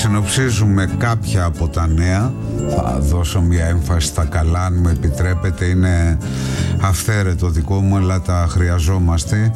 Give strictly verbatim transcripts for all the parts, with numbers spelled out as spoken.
συνοψίζουμε κάποια από τα νέα. Θα δώσω μια έμφαση στα καλά, αν μου επιτρέπετε. Είναι αυθαίρετο δικό μου, αλλά τα χρειαζόμαστε.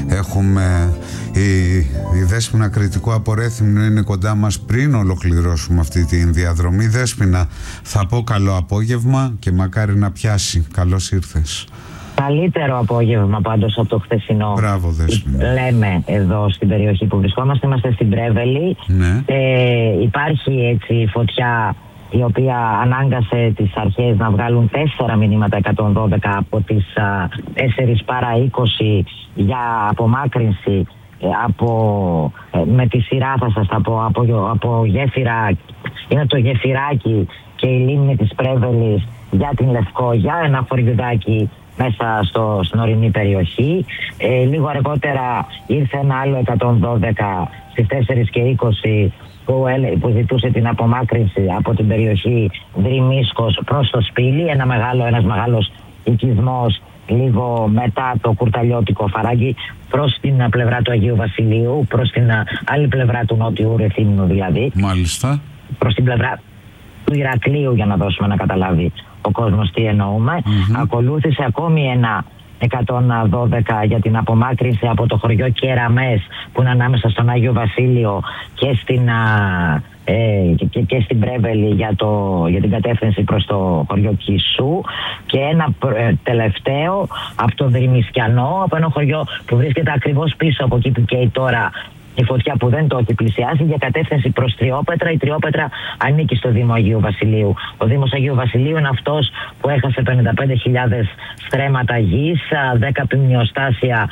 Έχουμε η, η Δέσποινα Κρητικού από Ρέθυμνο είναι κοντά μας πριν ολοκληρώσουμε αυτή τη διαδρομή. Δέσποινα, θα πω καλό απόγευμα και μακάρι να πιάσει. Καλώς ήρθες. Καλύτερο απόγευμα πάντως από το χθεσινό. Μπράβο, Δέσποινα. Λέμε εδώ στην περιοχή που βρισκόμαστε, είμαστε στην Πρέβελη. Ναι. Ε, υπάρχει έτσι φωτιά η οποία ανάγκασε τις αρχές να βγάλουν τέσσερα μηνύματα εκατόν δώδεκα από τις τέσσερα παρά είκοσι για απομάκρυνση ε, από, ε, με τη σειρά θα σας τα πω, από, από γέφυρα, είναι το Γεφυράκι και η λίμνη της Πρέβελης για την Λευκόγια, ένα χωριουδάκι μέσα στο, στην ορεινή περιοχή. Ε, λίγο αργότερα ήρθε ένα άλλο εκατόν δώδεκα στις τέσσερα και είκοσι που, που ζητούσε την απομάκρυνση από την περιοχή Δρυμίσκος προς το Σπήλι, ένα μεγάλο, ένας μεγάλος οικισμός λίγο μετά το κουρταλιώτικο Φαράγγι προς την πλευρά του Αγίου Βασιλείου, προς την άλλη πλευρά του νότιου Ρεθύμνου δηλαδή. Μάλιστα. Προς την πλευρά του Ηρακλείου, για να δώσουμε να καταλάβει ο κόσμος τι εννοούμε. Mm-hmm. Ακολούθησε ακόμη ένα εκατόν δώδεκα για την απομάκρυνση από το χωριό Κεραμές που είναι ανάμεσα στον Άγιο Βασίλειο και στην, α, ε, και, και στην Πρέβελη για, το, για την κατεύθυνση προς το χωριό Κισού, και ένα ε, τελευταίο από το Δρυμισκιανό, από ένα χωριό που βρίσκεται ακριβώς πίσω από εκεί που καίει τώρα η φωτιά, που δεν το έχει πλησιάσει, για κατεύθυνση προς Τριόπετρα. Η Τριόπετρα ανήκει στο Δήμο Αγίου Βασιλείου. Ο Δήμος Αγίου Βασιλείου είναι αυτός που έχασε πενήντα πέντε χιλιάδες στρέμματα γης, δέκα ποιμνιοστάσια,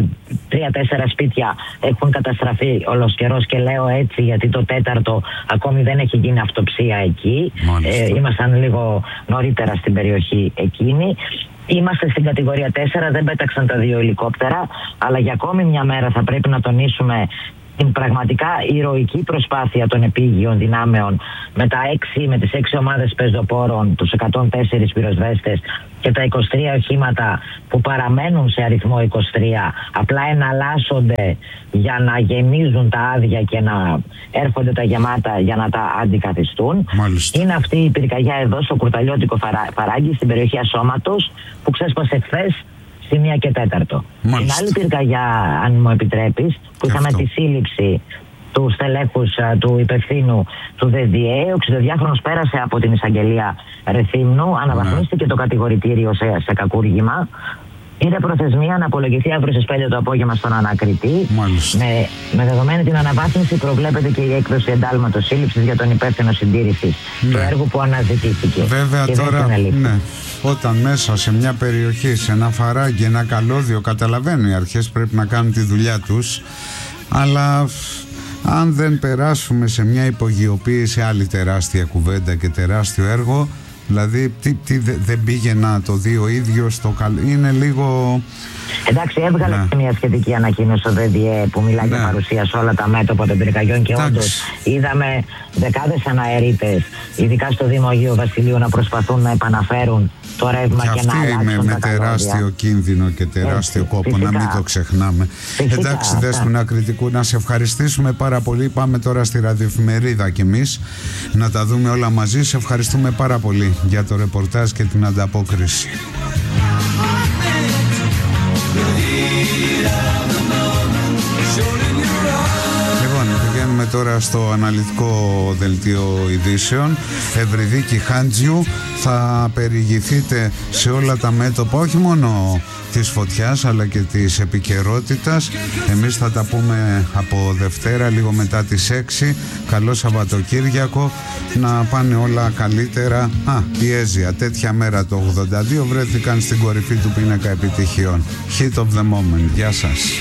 τρία τέσσερα σπίτια έχουν καταστραφεί όλος καιρός, και λέω έτσι γιατί το τέταρτο ακόμη δεν έχει γίνει αυτοψία εκεί. Ε, ήμασταν λίγο νωρίτερα στην περιοχή εκείνη. Είμαστε στην κατηγορία τέσσερα, δεν πέταξαν τα δύο ελικόπτερα, αλλά για ακόμη μια μέρα θα πρέπει να τονίσουμε την πραγματικά ηρωική προσπάθεια των επίγειων δυνάμεων με, τα έξι, με τις έξι ομάδες πεζοπόρων, τους εκατόν τέσσερα πυροσβέστες και τα είκοσι τρία οχήματα που παραμένουν σε αριθμό είκοσι τρία, απλά εναλλάσσονται για να γεμίζουν τα άδεια και να έρχονται τα γεμάτα για να τα αντικαθιστούν. Μάλιστα. Είναι αυτή η πυρκαγιά εδώ στο κουρταλιώτικο Φαράγγι, στην περιοχή Ασώματος, που ξέσπασε χθες στη μία και τέταρτο. Μάλιστα. Την άλλη πυρκαγιά, αν μου επιτρέπεις, που και είχαμε αυτό. τη σύλληψη του στελέχους του υπευθύνου του ΔΔΕ, ο εξηντοδιάχρονος πέρασε από την εισαγγελία Ρεθύμνου, αναβαθμίστηκε ναι. το κατηγορητήριο σε, σε κακούργημα. Είναι προθεσμία να απολογηθεί αύριο στις πέντε το απόγευμα στον ανακριτή. Με, με δεδομένη την αναβάθμιση, προβλέπεται και η έκδοση εντάλματος σύλληψης για τον υπεύθυνο συντήρησης ναι. του έργου που αναζητήθηκε. Βέβαια και τώρα, ναι, όταν μέσα σε μια περιοχή, σε ένα φαράγγι, ένα καλώδιο, καταλαβαίνουν οι αρχές πρέπει να κάνουν τη δουλειά τους, αλλά αν δεν περάσουμε σε μια υπογειοποίηση, άλλη τεράστια κουβέντα και τεράστιο έργο. Δηλαδή, τι, τι δεν πήγε να το δει ο ίδιος στο καλό. Είναι λίγο. Εντάξει, έβγαλε ναι. μια σχετική ανακοίνωση στο ΔΔΕ που μιλάει ναι. για παρουσία σε όλα τα μέτωπα των πυρκαγιών, και όντως είδαμε δεκάδες αναερίτες, ειδικά στο Δήμο Αγίου Βασιλείου, να προσπαθούν να επαναφέρουν το ρεύμα και, και να αλλάξουν με, με τεράστιο καλώδια. Κίνδυνο και τεράστιο Έτσι, κόπο, φυσικά. Να μην το ξεχνάμε. Φυσικά, εντάξει, Δέσποινα Κρητικού, να σε ευχαριστήσουμε πάρα πολύ. Πάμε τώρα στη ραδιοεφημερίδα κι εμείς να τα δούμε όλα μαζί. Σε ευχαριστούμε πάρα πολύ για το ρεπορτάζ και την ανταπόκριση. Λοιπόν, πηγαίνουμε τώρα στο αναλυτικό δελτίο ειδήσεων. Ευρυδίκη Χάντζιου, θα περιηγηθείτε σε όλα τα μέτωπα, όχι μόνο της φωτιάς αλλά και της επικαιρότητας. Εμείς θα τα πούμε από Δευτέρα λίγο μετά τις έξι. Καλό Σαββατοκύριακο, να πάνε όλα καλύτερα. Α, η Έζια τέτοια μέρα το ογδόντα δύο βρέθηκαν στην κορυφή του πίνακα επιτυχιών. Hit of the moment. Γεια σας.